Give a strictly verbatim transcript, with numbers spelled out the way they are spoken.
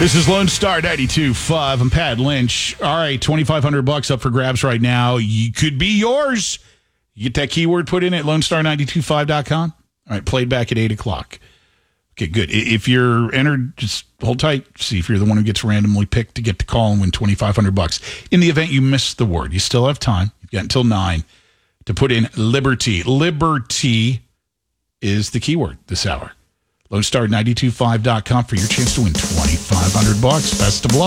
This is Lone Star ninety-two point five. I'm Pat Lynch. All right, twenty-five hundred bucks up for grabs right now. You could be yours. You get that keyword put in at lone star nine two five dot com. All right, played back at eight o'clock. Okay, good. If you're entered, just hold tight. See if you're the one who gets randomly picked to get the call and win twenty-five hundred bucks. In the event you miss the word, you still have time. You've got until nine to put in Liberty. Liberty is the keyword this hour. lone star nine two five dot com for your chance to win twenty-five hundred bucks. Best of luck.